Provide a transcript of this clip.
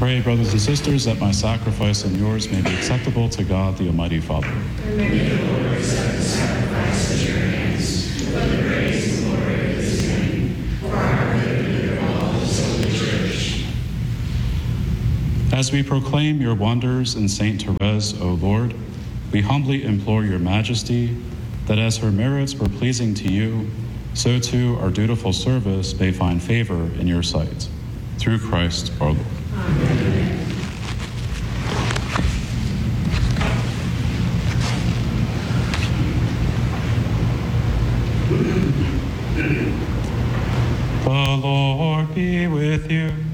Pray, brothers and sisters, that my sacrifice and yours may be acceptable to God, the Almighty Father. And may the Lord accept the sacrifice at your hands, for the praise and glory of his name, for our good and the good of all his holy church. As we proclaim your wonders in Saint Therese, O Lord, we humbly implore your majesty that as her merits were pleasing to you, so too our dutiful service may find favor in your sight. Through Christ our Lord. Amen. The Lord be with you.